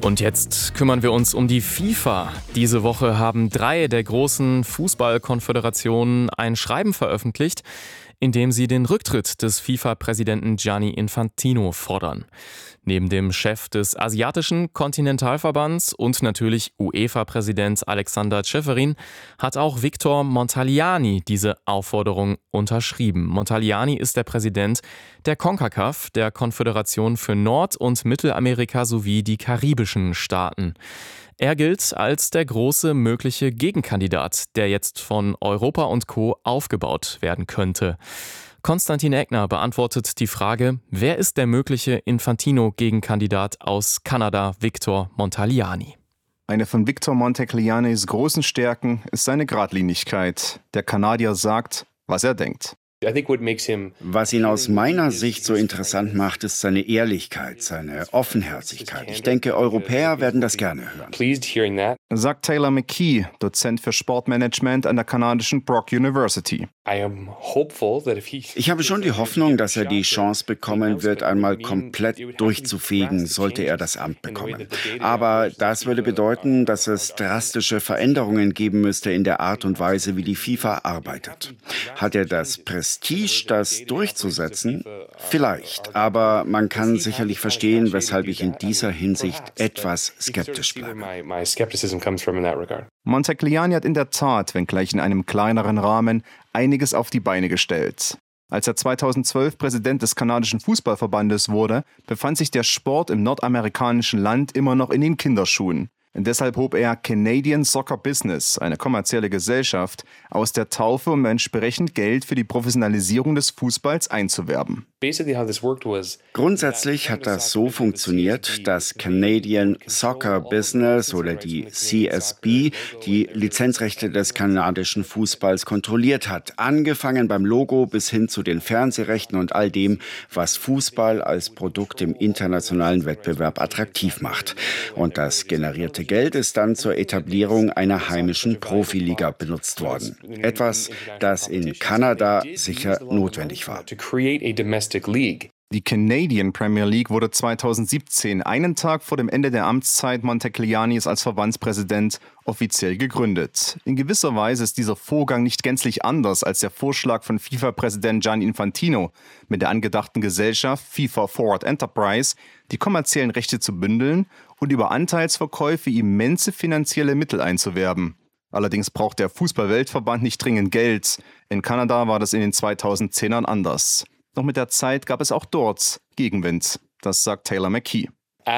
Und jetzt kümmern wir uns um die FIFA. Diese Woche haben 3 der großen Fußballkonföderationen ein Schreiben veröffentlicht, in dem sie den Rücktritt des FIFA-Präsidenten Gianni Infantino fordern. Neben dem Chef des asiatischen Kontinentalverbands und natürlich UEFA-Präsident Alexander Ceferin hat auch Victor Montagliani diese Aufforderung unterschrieben. Montagliani ist der Präsident der CONCACAF, der Konföderation für Nord- und Mittelamerika sowie die karibischen Staaten. Er gilt als der große mögliche Gegenkandidat, der jetzt von Europa und Co. aufgebaut werden könnte. Konstantin Eckner beantwortet die Frage, wer ist der mögliche Infantino-Gegenkandidat aus Kanada, Victor Montagliani? Eine von Victor Montaglianis großen Stärken ist seine Geradlinigkeit. Der Kanadier sagt, was er denkt. Was ihn aus meiner Sicht so interessant macht, ist seine Ehrlichkeit, seine Offenherzigkeit. Ich denke, Europäer werden das gerne hören. Sagt Taylor McKee, Dozent für Sportmanagement an der kanadischen Brock University. Ich habe schon die Hoffnung, dass er die Chance bekommen wird, einmal komplett durchzufegen, sollte er das Amt bekommen. Aber das würde bedeuten, dass es drastische Veränderungen geben müsste in der Art und Weise, wie die FIFA arbeitet. Hat er das Prestige, das durchzusetzen? Vielleicht, aber man kann sicherlich verstehen, weshalb ich in dieser Hinsicht etwas skeptisch bleibe. Montagliani hat in der Tat, wenngleich in einem kleineren Rahmen, einiges auf die Beine gestellt. Als er 2012 Präsident des kanadischen Fußballverbandes wurde, befand sich der Sport im nordamerikanischen Land immer noch in den Kinderschuhen. Und deshalb hob er Canadian Soccer Business, eine kommerzielle Gesellschaft, aus der Taufe, um entsprechend Geld für die Professionalisierung des Fußballs einzuwerben. Grundsätzlich hat das so funktioniert, dass Canadian Soccer Business oder die CSB die Lizenzrechte des kanadischen Fußballs kontrolliert hat, angefangen beim Logo bis hin zu den Fernsehrechten und all dem, was Fußball als Produkt im internationalen Wettbewerb attraktiv macht. Und das generierte Geld ist dann zur Etablierung einer heimischen Profiliga benutzt worden. Etwas, das in Kanada sicher notwendig war. Die Canadian Premier League wurde 2017, einen Tag vor dem Ende der Amtszeit Montaglianis als Verbandspräsident, offiziell gegründet. In gewisser Weise ist dieser Vorgang nicht gänzlich anders als der Vorschlag von FIFA-Präsident Gianni Infantino, mit der angedachten Gesellschaft FIFA Forward Enterprise die kommerziellen Rechte zu bündeln und über Anteilsverkäufe immense finanzielle Mittel einzuwerben. Allerdings braucht der Fußball-Weltverband nicht dringend Geld. In Kanada war das in den 2010ern anders. Doch mit der Zeit gab es auch dort Gegenwind. Das sagt Taylor McKee.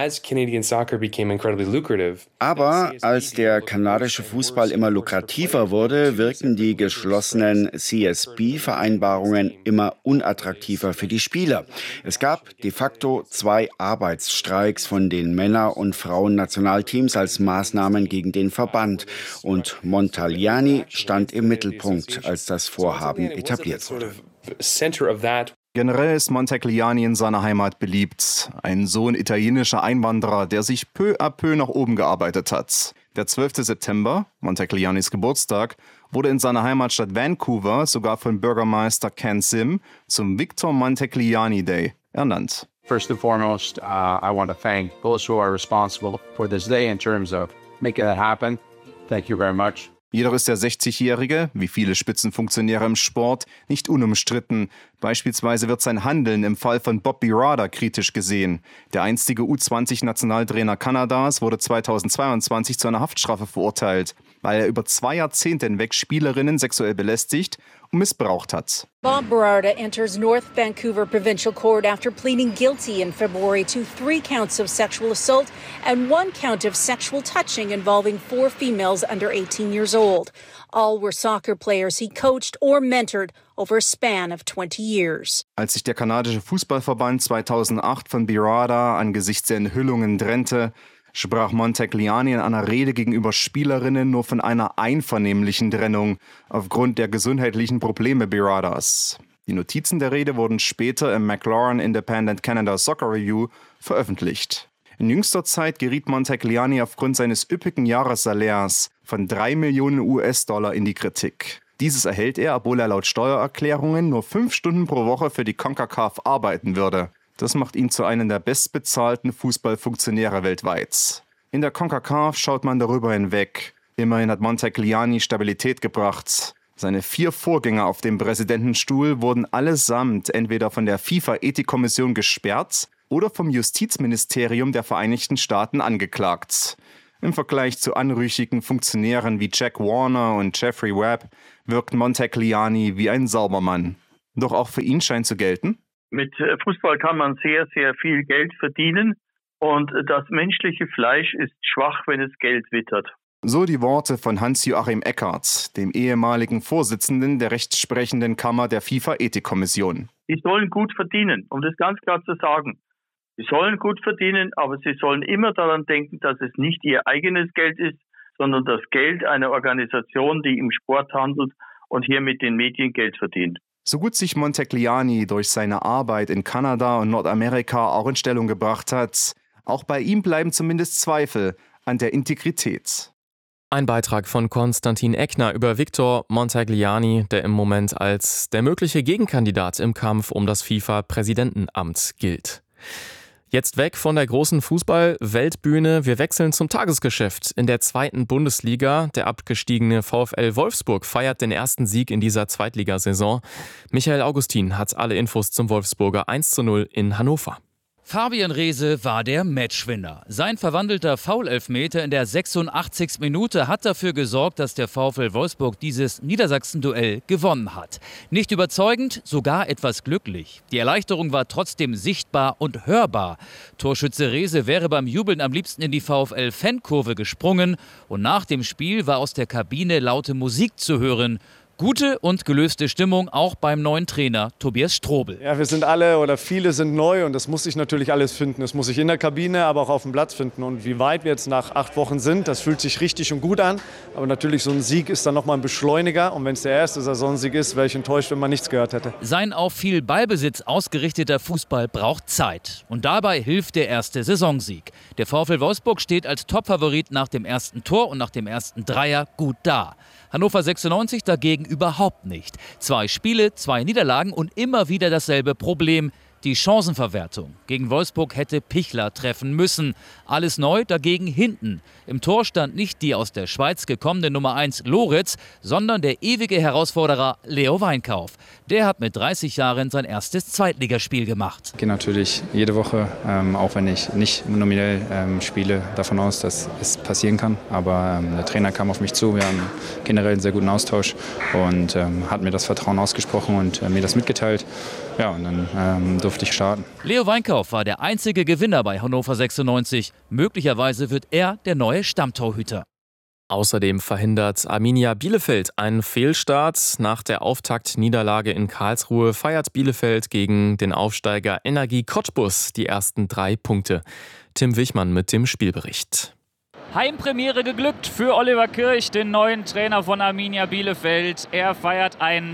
Aber als der kanadische Fußball immer lukrativer wurde, wirkten die geschlossenen CSB-Vereinbarungen immer unattraktiver für die Spieler. Es gab de facto 2 Arbeitsstreiks von den Männer- und Frauen-Nationalteams als Maßnahmen gegen den Verband. Und Montagliani stand im Mittelpunkt, als das Vorhaben etabliert wurde. Generell ist Montagliani in seiner Heimat beliebt. Ein Sohn italienischer Einwanderer, der sich peu à peu nach oben gearbeitet hat. Der 12. September, Montaglianis Geburtstag, wurde in seiner Heimatstadt Vancouver sogar von Bürgermeister Ken Sim zum Victor Montagliani Day ernannt. First and foremost, I want to thank those who are responsible for this day in terms of making that happen. Thank you very much. Jedoch ist der 60-Jährige, wie viele Spitzenfunktionäre im Sport, nicht unumstritten. Beispielsweise wird sein Handeln im Fall von Bob Birarda kritisch gesehen. Der einstige U20-Nationaltrainer Kanadas wurde 2022 zu einer Haftstrafe verurteilt, weil er über 2 Jahrzehnte hinweg Spielerinnen sexuell belästigt und missbraucht hat. Bob Birarda enters North Vancouver Provincial Court after pleading guilty in February to 3 counts of sexual assault and 1 count of sexual touching involving 4 females under 18 years old. All were soccer players he coached or mentored over a span of 20 years. Als sich der kanadische Fußballverband 2008 von Birarda angesichts der Enthüllungen trennte, sprach Montagliani in einer Rede gegenüber Spielerinnen nur von einer einvernehmlichen Trennung aufgrund der gesundheitlichen Probleme Birardas. Die Notizen der Rede wurden später im McLaren Independent Canada Soccer Review veröffentlicht. In jüngster Zeit geriet Montagliani aufgrund seines üppigen Jahressalärs von 3 Millionen US-Dollar in die Kritik. Dieses erhält er, obwohl er laut Steuererklärungen nur 5 Stunden pro Woche für die CONCACAF arbeiten würde. Das macht ihn zu einem der bestbezahlten Fußballfunktionäre weltweit. In der CONCACAF schaut man darüber hinweg. Immerhin hat Montegliani Stabilität gebracht. Seine 4 Vorgänger auf dem Präsidentenstuhl wurden allesamt entweder von der FIFA-Ethikkommission gesperrt oder vom Justizministerium der Vereinigten Staaten angeklagt. Im Vergleich zu anrüchigen Funktionären wie Jack Warner und Jeffrey Webb wirkt Montegliani wie ein Saubermann. Doch auch für ihn scheint zu gelten: Mit Fußball kann man sehr, sehr viel Geld verdienen und das menschliche Fleisch ist schwach, wenn es Geld wittert. So die Worte von Hans-Joachim Eckert, dem ehemaligen Vorsitzenden der rechtsprechenden Kammer der FIFA-Ethikkommission. Die sollen gut verdienen, um das ganz klar zu sagen. Sie sollen gut verdienen, aber sie sollen immer daran denken, dass es nicht ihr eigenes Geld ist, sondern das Geld einer Organisation, die im Sport handelt und hier mit den Medien Geld verdient. So gut sich Montegliani durch seine Arbeit in Kanada und Nordamerika auch in Stellung gebracht hat, auch bei ihm bleiben zumindest Zweifel an der Integrität. Ein Beitrag von Konstantin Eckner über Victor Montegliani, der im Moment als der mögliche Gegenkandidat im Kampf um das FIFA-Präsidentenamt gilt. Jetzt weg von der großen Fußball-Weltbühne. Wir wechseln zum Tagesgeschäft. In der 2. Bundesliga, der abgestiegene VfL Wolfsburg feiert den ersten Sieg in dieser Zweitligasaison. Michael Augustin hat alle Infos zum Wolfsburger 1:0 in Hannover. Fabian Reese war der Matchwinner. Sein verwandelter Foul-Elfmeter in der 86. Minute hat dafür gesorgt, dass der VfL Wolfsburg dieses Niedersachsen-Duell gewonnen hat. Nicht überzeugend, sogar etwas glücklich. Die Erleichterung war trotzdem sichtbar und hörbar. Torschütze Reese wäre beim Jubeln am liebsten in die VfL-Fankurve gesprungen und nach dem Spiel war aus der Kabine laute Musik zu hören. Gute und gelöste Stimmung auch beim neuen Trainer Tobias Strobel. Ja, wir sind alle oder viele sind neu und das muss sich natürlich alles finden. Das muss sich in der Kabine, aber auch auf dem Platz finden. Und wie weit wir jetzt nach 8 Wochen sind, das fühlt sich richtig und gut an. Aber natürlich, so ein Sieg ist dann nochmal ein Beschleuniger. Und wenn es der erste Saisonsieg ist, wäre ich enttäuscht, wenn man nichts gehört hätte. Sein auf viel Ballbesitz ausgerichteter Fußball braucht Zeit. Und dabei hilft der erste Saisonsieg. Der VfL Wolfsburg steht als Topfavorit nach dem ersten Tor und nach dem ersten Dreier gut da. Hannover 96 dagegen überhaupt nicht. 2 Spiele, 2 Niederlagen und immer wieder dasselbe Problem. Die Chancenverwertung. Gegen Wolfsburg hätte Pichler treffen müssen. Alles neu dagegen hinten. Im Tor stand nicht die aus der Schweiz gekommene Nummer 1 Loritz, sondern der ewige Herausforderer Leo Weinkauf. Der hat mit 30 Jahren sein erstes Zweitligaspiel gemacht. Ich gehe natürlich jede Woche, auch wenn ich nicht nominell spiele, davon aus, dass es passieren kann. Aber der Trainer kam auf mich zu, wir haben generell einen sehr guten Austausch und hat mir das Vertrauen ausgesprochen und mir das mitgeteilt. Ja, und dann durfte ich starten. Leo Weinkauf war der einzige Gewinner bei Hannover 96. Möglicherweise wird er der neue Stammtorhüter. Außerdem verhindert Arminia Bielefeld einen Fehlstart. Nach der Auftaktniederlage in Karlsruhe feiert Bielefeld gegen den Aufsteiger Energie Cottbus die ersten 3 Punkte. Tim Wichmann mit dem Spielbericht. Heimpremiere geglückt für Oliver Kirch, den neuen Trainer von Arminia Bielefeld. Er feiert einen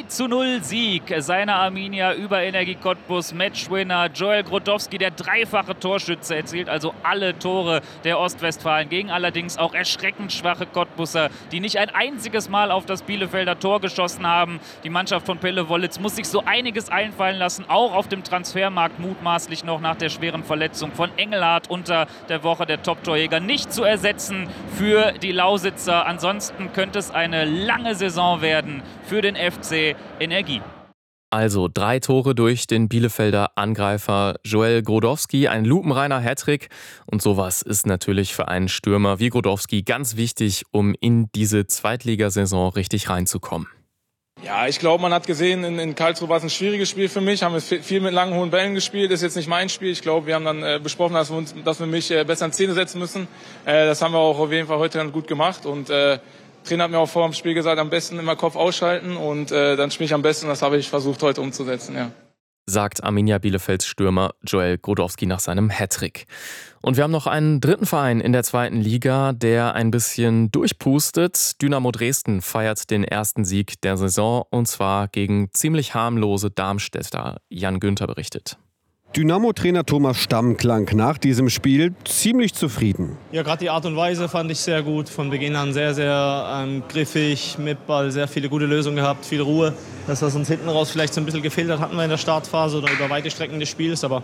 3:0-Sieg seiner Arminia über Energie Cottbus. Matchwinner Joel Grodowski, der dreifache Torschütze, erzielt also alle Tore der Ostwestfalen gegen allerdings auch erschreckend schwache Cottbusser, die nicht ein einziges Mal auf das Bielefelder Tor geschossen haben. Die Mannschaft von Pelle Wollitz muss sich so einiges einfallen lassen, auch auf dem Transfermarkt mutmaßlich noch nach der schweren Verletzung von Engelhardt unter der Woche, der Top-Torjäger, nicht zu ersetzen für die Lausitzer. Ansonsten könnte es eine lange Saison werden für den FC Energie. Also 3 Tore durch den Bielefelder Angreifer Joel Grodowski, ein lupenreiner Hattrick. Und sowas ist natürlich für einen Stürmer wie Grodowski ganz wichtig, um in diese Zweitligasaison richtig reinzukommen. Ja, ich glaube, man hat gesehen, in Karlsruhe war es ein schwieriges Spiel für mich. Haben wir viel mit langen, hohen Bällen gespielt. Das ist jetzt nicht mein Spiel. Ich glaube, wir haben dann besprochen, dass wir mich besser in Szene setzen müssen. Das haben wir auch auf jeden Fall heute dann gut gemacht. Und Trainer hat mir auch vor dem Spiel gesagt, am besten immer Kopf ausschalten. Und dann spiele ich am besten. Das habe ich versucht heute umzusetzen, ja. Sagt Arminia Bielefelds Stürmer Joel Grodowski nach seinem Hattrick. Und wir haben noch einen dritten Verein in der 2. Liga, der ein bisschen durchpustet. Dynamo Dresden feiert den ersten Sieg der Saison und zwar gegen ziemlich harmlose Darmstädter. Jan Günther berichtet. Dynamo-Trainer Thomas Stamm klang nach diesem Spiel ziemlich zufrieden. Ja, gerade die Art und Weise fand ich sehr gut. Von Beginn an sehr, sehr griffig, mit Ball, sehr viele gute Lösungen gehabt, viel Ruhe. Das, was uns hinten raus vielleicht so ein bisschen gefehlt hat, hatten wir in der Startphase oder über weite Strecken des Spiels. Aber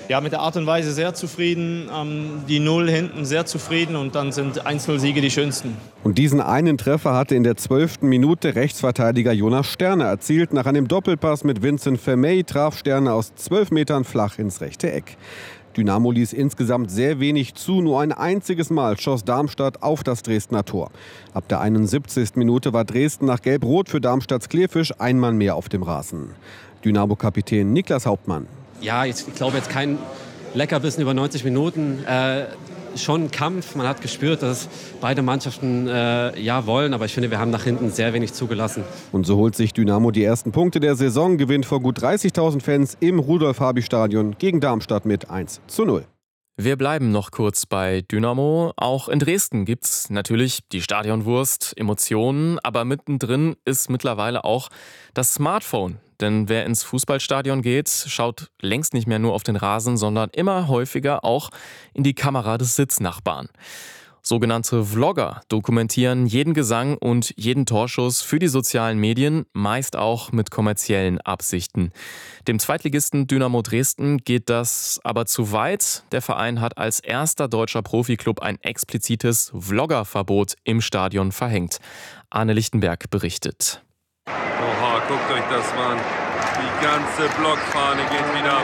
Ja, mit der Art und Weise sehr zufrieden, die 0 hinten sehr zufrieden und dann sind 1-0-Siege die schönsten. Und diesen einen Treffer hatte in der 12. Minute Rechtsverteidiger Jonas Sterner erzielt. Nach einem Doppelpass mit Vincent Vermey traf Sterner aus 12 Metern flach ins rechte Eck. Dynamo ließ insgesamt sehr wenig zu. Nur ein einziges Mal schoss Darmstadt auf das Dresdner Tor. Ab der 71. Minute war Dresden nach Gelb-Rot für Darmstadts Kleefisch ein Mann mehr auf dem Rasen. Dynamo-Kapitän Niklas Hauptmann. Ja, ich glaube jetzt kein Leckerbissen über 90 Minuten. Schon ein Kampf. Man hat gespürt, dass beide Mannschaften wollen. Aber ich finde, wir haben nach hinten sehr wenig zugelassen. Und so holt sich Dynamo die ersten Punkte der Saison, gewinnt vor gut 30.000 Fans im Rudolf-Habich-Stadion gegen Darmstadt mit 1:0. Wir bleiben noch kurz bei Dynamo. Auch in Dresden gibt's natürlich die Stadionwurst, Emotionen, aber mittendrin ist mittlerweile auch das Smartphone. Denn wer ins Fußballstadion geht, schaut längst nicht mehr nur auf den Rasen, sondern immer häufiger auch in die Kamera des Sitznachbarn. Sogenannte Vlogger dokumentieren jeden Gesang und jeden Torschuss für die sozialen Medien, meist auch mit kommerziellen Absichten. Dem Zweitligisten Dynamo Dresden geht das aber zu weit. Der Verein hat als erster deutscher Profiklub ein explizites Vloggerverbot im Stadion verhängt. Arne Lichtenberg berichtet. Oha, guckt euch das mal an. Die ganze Blockfahne geht wieder ab.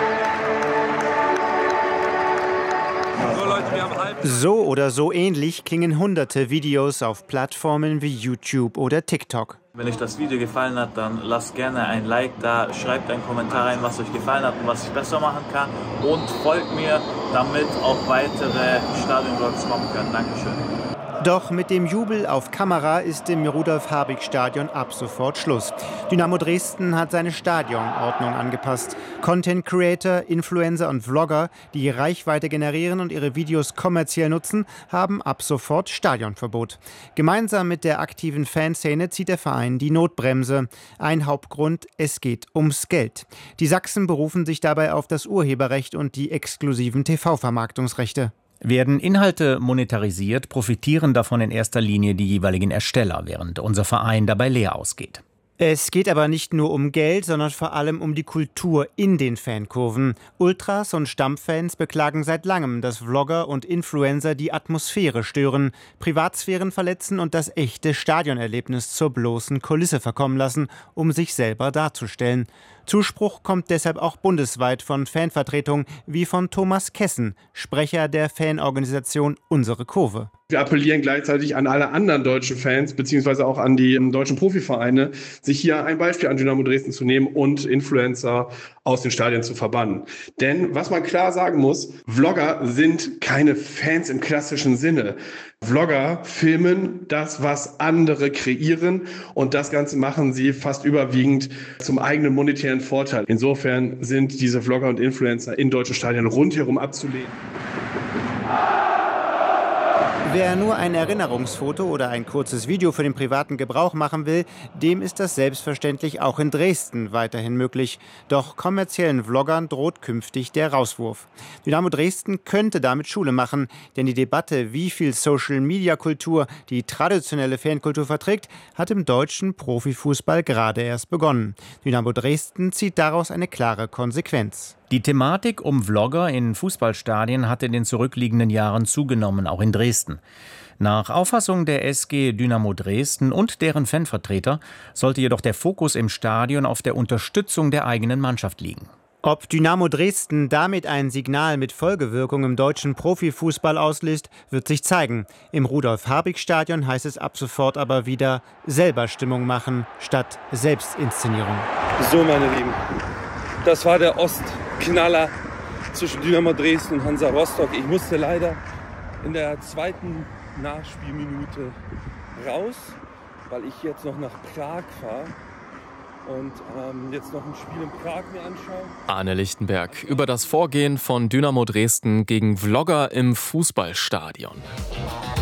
So Leute, wir haben So oder so ähnlich klingen hunderte Videos auf Plattformen wie YouTube oder TikTok. Wenn euch das Video gefallen hat, dann lasst gerne ein Like da, schreibt einen Kommentar rein, was euch gefallen hat und was ich besser machen kann. Und folgt mir, damit auch weitere Stadionvlogs kommen können. Dankeschön. Doch mit dem Jubel auf Kamera ist im Rudolf-Habich-Stadion ab sofort Schluss. Dynamo Dresden hat seine Stadionordnung angepasst. Content-Creator, Influencer und Vlogger, die Reichweite generieren und ihre Videos kommerziell nutzen, haben ab sofort Stadionverbot. Gemeinsam mit der aktiven Fanszene zieht der Verein die Notbremse. Ein Hauptgrund, es geht ums Geld. Die Sachsen berufen sich dabei auf das Urheberrecht und die exklusiven TV-Vermarktungsrechte. Werden Inhalte monetarisiert, profitieren davon in erster Linie die jeweiligen Ersteller, während unser Verein dabei leer ausgeht. Es geht aber nicht nur um Geld, sondern vor allem um die Kultur in den Fankurven. Ultras und Stammfans beklagen seit langem, dass Vlogger und Influencer die Atmosphäre stören, Privatsphären verletzen und das echte Stadionerlebnis zur bloßen Kulisse verkommen lassen, um sich selber darzustellen. Zuspruch kommt deshalb auch bundesweit von Fanvertretungen wie von Thomas Kessen, Sprecher der Fanorganisation Unsere Kurve. Wir appellieren gleichzeitig an alle anderen deutschen Fans beziehungsweise auch an die deutschen Profivereine, sich hier ein Beispiel an Dynamo Dresden zu nehmen und Influencer aus den Stadien zu verbannen. Denn was man klar sagen muss, Vlogger sind keine Fans im klassischen Sinne. Vlogger filmen das, was andere kreieren und das Ganze machen sie fast überwiegend zum eigenen monetären Vorteil. Insofern sind diese Vlogger und Influencer in deutschen Stadien rundherum abzulehnen. Wer nur ein Erinnerungsfoto oder ein kurzes Video für den privaten Gebrauch machen will, dem ist das selbstverständlich auch in Dresden weiterhin möglich. Doch kommerziellen Vloggern droht künftig der Rauswurf. Dynamo Dresden könnte damit Schule machen, denn die Debatte, wie viel Social-Media-Kultur die traditionelle Fankultur verträgt, hat im deutschen Profifußball gerade erst begonnen. Dynamo Dresden zieht daraus eine klare Konsequenz. Die Thematik um Vlogger in Fußballstadien hat in den zurückliegenden Jahren zugenommen, auch in Dresden. Nach Auffassung der SG Dynamo Dresden und deren Fanvertreter sollte jedoch der Fokus im Stadion auf der Unterstützung der eigenen Mannschaft liegen. Ob Dynamo Dresden damit ein Signal mit Folgewirkung im deutschen Profifußball auslöst, wird sich zeigen. Im Rudolf-Habich-Stadion heißt es ab sofort aber wieder selber Stimmung machen statt Selbstinszenierung. So, meine Lieben, das war der Ostknaller zwischen Dynamo Dresden und Hansa Rostock. Ich musste leider in der zweiten Nachspielminute raus, weil ich jetzt noch nach Prag fahre und jetzt noch ein Spiel in Prag mir anschaue. Arne Lichtenberg über das Vorgehen von Dynamo Dresden gegen Vlogger im Fußballstadion.